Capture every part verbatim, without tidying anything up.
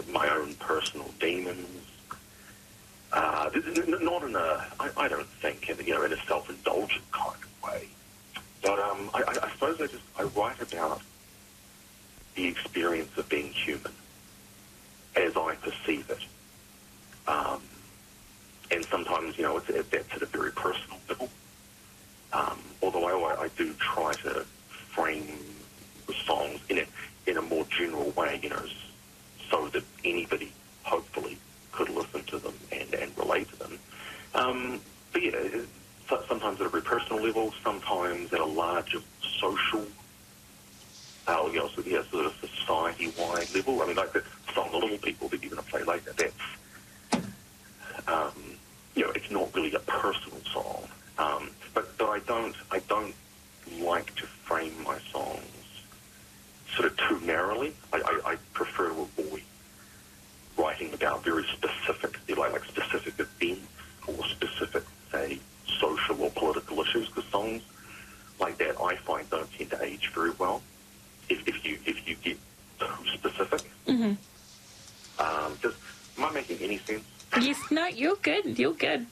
my own personal demons. Uh, not in a, I, I don't think, in, you know, in a self-indulgent kind of way. But um, I, I suppose I just, I write about the experience of being human as I perceive it. Um, and sometimes, you know, it's, it, that's at a very personal level. Um, although I, I do try to frame the songs in a, in a more general way, you know, so that anybody, hopefully, could listen to them and, and relate to them. Um, but yeah, so, sometimes at a very personal level, sometimes at a larger social, uh, you know, so, yeah, sort of society-wide level. I mean, like the song "The Little People" that you're going to play later, that's, um, you know, it's not really a personal song. Um, but but I don't I don't like to frame my songs sort of too narrowly. I, I, I prefer to avoid writing about very specific, like, like specific events or specific, say, social or political issues, because songs like that I find don't tend to age very well if, if you if you get too specific. Mm-hmm. Um, does, am I making any sense? Yes, no, you're good. You're good.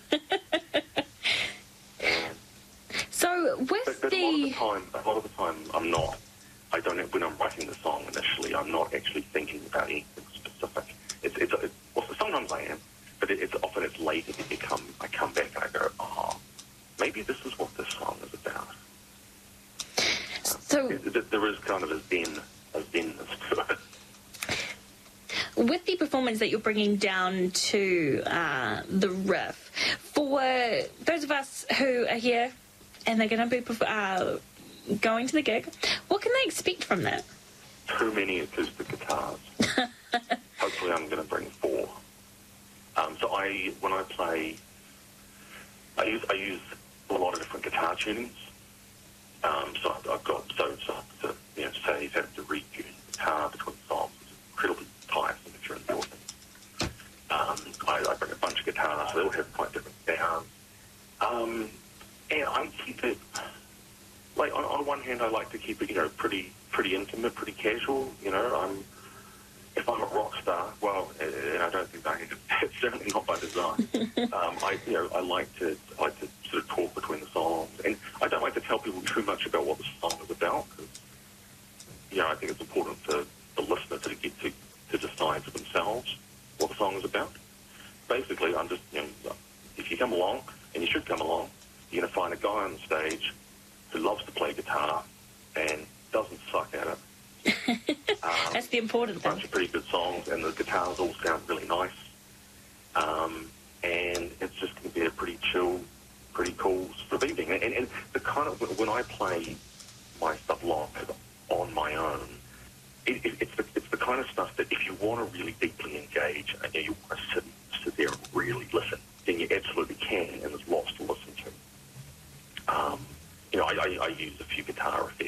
So with but, but the... a lot of the time, a lot of the time, I'm not. I don't. When I'm writing the song initially, I'm not actually thinking about anything specific. It's, it's, it's well, sometimes I am, but it, it's often it's later that you come. I come back and I go, oh, maybe this is what this song is about. So it, it, there is kind of a zen, a zenness to it. With the performance that you're bringing down to uh, the riff, for those of us who are here and they're going to be uh, going to the gig, what can they expect from that? Too many acoustic guitars. Hopefully I'm going to bring four. Um, so I, when I play, I use I use a lot of different guitar tunings. Um, so I've, I've got, so, so to, you know, say you've had to retune the guitar between songs, which is incredibly tiresome if you're in the audience. Um, I, I bring a bunch of guitars, so they all have quite different sounds. Um, and I keep it, like, on, on one hand, I like to keep it, you know, pretty pretty intimate, pretty casual. You know, I'm, if I'm a rock star, well, and I don't think I am, it's certainly not by design. um, I, you know, I like to, I like to sort of talk between the songs, and I don't like to tell people too much about what the song is about, because, you know, I think it's important for the listener to get to, to decide for themselves what the song is about. Basically, I'm just, you know, if you come along, and you should come along, you're going to find a guy on the stage who loves to play guitar and doesn't suck at it. Um, That's the important thing. A bunch of pretty good songs, and the guitars all sound really nice. Um, and it's just going to be a pretty chill, pretty cool sort of evening. And, and the kind of, when I play my stuff live on my own, it, it, it's, the, it's the kind of stuff that if you want to really deeply engage and you want to sit, sit there and really listen, then you absolutely can, and there's lots to listen to. Um, you know, I, I, I use a few guitar effects